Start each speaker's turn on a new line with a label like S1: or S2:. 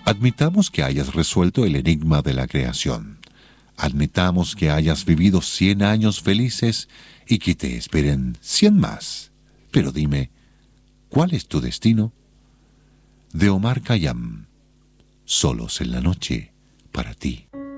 S1: Admitamos que hayas resuelto el enigma de la creación. Admitamos que hayas vivido 100 años felices y que te esperen 100 más. Pero dime, ¿cuál es tu destino? De Omar Khayyam. Solos en la noche, para ti.